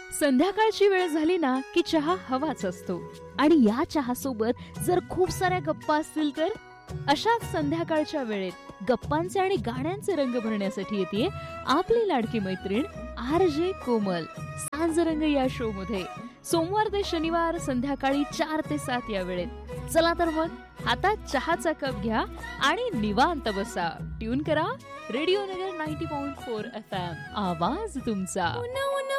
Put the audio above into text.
संध्याकाळची वेळ झाली ना की चहा हवाच असतो. आणि या चहा सोबत जर खूप साऱ्या गप्पा असतील तर अशाच संध्याकाळच्या वेळेत गप्पांचे आणि गाण्यांचे रंग भरण्यासाठी येते आपली लाडकी मैत्रीण RJ कोमल सांजरंग या शो मध्ये सोमवार ते शनिवार संध्याकाळी 4 ते 7 या वेळेत. चला तर मग हातात चहाचा कप घ्या आणि निवांत बसा. ट्यून करा रेडिओ नगर 90.4 FM. आवाज तुमचा.